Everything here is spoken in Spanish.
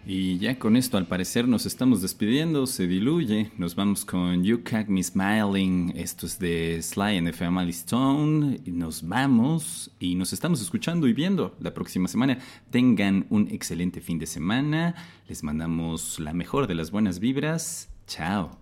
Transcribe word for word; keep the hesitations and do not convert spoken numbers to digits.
Y ya con esto, al parecer, nos estamos despidiendo, se diluye. Nos vamos con You Catch Me Smiling. Esto es de Sly and the Family Stone. Y nos vamos y nos estamos escuchando y viendo la próxima semana. Tengan un excelente fin de semana. Les mandamos la mejor de las buenas vibras. Chao.